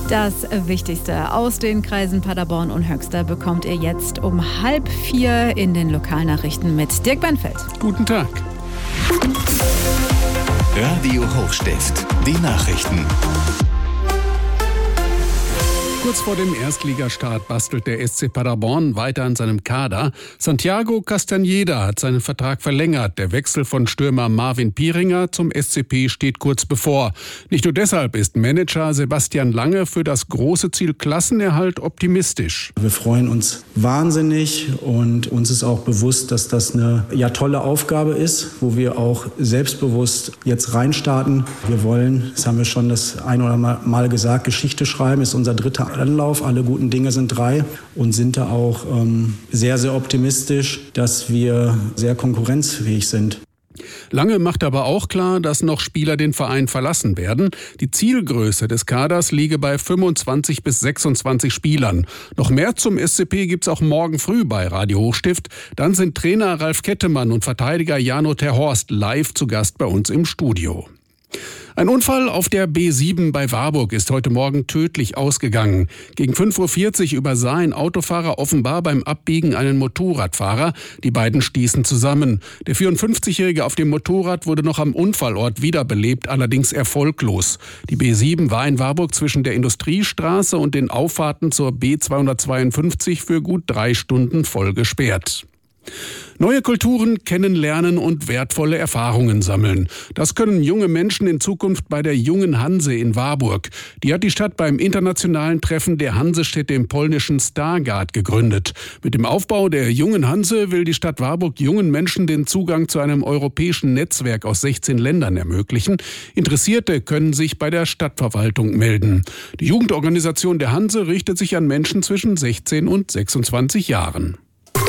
Das Wichtigste aus den Kreisen Paderborn und Höxter bekommt ihr jetzt um 3:30 in den Lokalnachrichten mit Dirk Benfeld. Guten Tag. Radio Hochstift, die Nachrichten. Kurz vor dem Erstligastart bastelt der SC Paderborn weiter an seinem Kader. Santiago Castañeda hat seinen Vertrag verlängert. Der Wechsel von Stürmer Marvin Pieringer zum SCP steht kurz bevor. Nicht nur deshalb ist Manager Sebastian Lange für das große Ziel Klassenerhalt optimistisch. Wir freuen uns wahnsinnig und uns ist auch bewusst, dass das eine tolle Aufgabe ist, wo wir auch selbstbewusst jetzt reinstarten. Wir wollen, das haben wir schon das ein oder mal gesagt, Geschichte schreiben, ist unser dritter Anlauf. Alle guten Dinge sind 3 und sind da auch sehr, sehr optimistisch, dass wir sehr konkurrenzfähig sind. Lange macht aber auch klar, dass noch Spieler den Verein verlassen werden. Die Zielgröße des Kaders liege bei 25 bis 26 Spielern. Noch mehr zum SCP gibt's auch morgen früh bei Radio Hochstift. Dann sind Trainer Ralf Kettemann und Verteidiger Jano Terhorst live zu Gast bei uns im Studio. Ein Unfall auf der B7 bei Warburg ist heute Morgen tödlich ausgegangen. Gegen 5:40 Uhr übersah ein Autofahrer offenbar beim Abbiegen einen Motorradfahrer. Die beiden stießen zusammen. Der 54-Jährige auf dem Motorrad wurde noch am Unfallort wiederbelebt, allerdings erfolglos. Die B7 war in Warburg zwischen der Industriestraße und den Auffahrten zur B252 für gut 3 Stunden voll gesperrt. Neue Kulturen kennenlernen und wertvolle Erfahrungen sammeln. Das können junge Menschen in Zukunft bei der Jungen Hanse in Warburg. Die hat die Stadt beim internationalen Treffen der Hansestädte im polnischen Stargard gegründet. Mit dem Aufbau der Jungen Hanse will die Stadt Warburg jungen Menschen den Zugang zu einem europäischen Netzwerk aus 16 Ländern ermöglichen. Interessierte können sich bei der Stadtverwaltung melden. Die Jugendorganisation der Hanse richtet sich an Menschen zwischen 16 und 26 Jahren.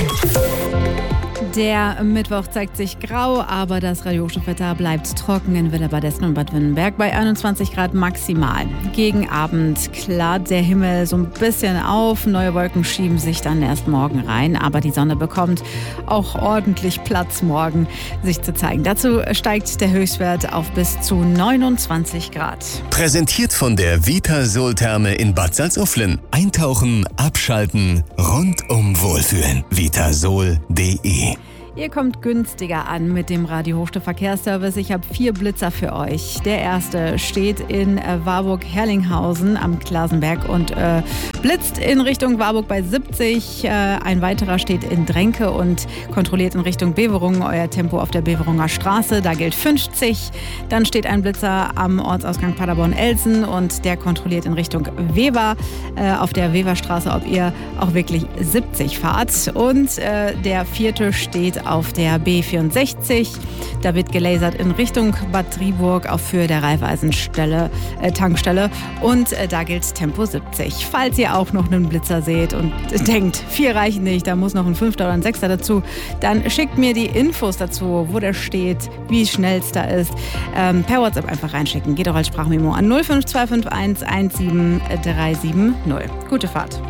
Der Mittwoch zeigt sich grau, aber das Radio Hochstift-Wetter bleibt trocken in Willebadessen und Bad Wünnenberg bei 21 Grad maximal. Gegen Abend klart der Himmel so ein bisschen auf, neue Wolken schieben sich dann erst morgen rein, aber die Sonne bekommt auch ordentlich Platz morgen sich zu zeigen. Dazu steigt der Höchstwert auf bis zu 29 Grad. Präsentiert von der Vitasol-Therme in Bad Salzuflen. Eintauchen, abschalten, rundum wohlfühlen. Vitasol.de. Ihr kommt günstiger an mit dem Radio Hochstift Verkehrsservice. Ich habe 4 Blitzer für euch. Der erste steht in Warburg-Herlinghausen am Klasenberg und blitzt in Richtung Warburg bei 70. Ein weiterer steht in Dränke und kontrolliert in Richtung Beverungen euer Tempo auf der Beverunger Straße. Da gilt 50. Dann steht ein Blitzer am Ortsausgang Paderborn-Elsen und der kontrolliert in Richtung Weber auf der Weberstraße, ob ihr auch wirklich 70 fahrt. Und der vierte steht auf der B64. Da wird gelasert in Richtung Bad Driburg auf Höhe der Tankstelle und da gilt Tempo 70. Falls ihr auch noch einen Blitzer seht und denkt, 4 reichen nicht, da muss noch ein 5. oder ein 6. dazu, dann schickt mir die Infos dazu, wo der steht, wie schnell es da ist. Per WhatsApp einfach reinschicken. Geht auch als Sprachmemo an 05251 17370. Gute Fahrt.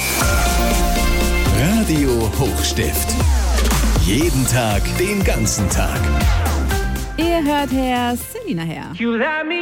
Radio Hochstift. Jeden Tag, den ganzen Tag. Ihr hört Herr Selina her.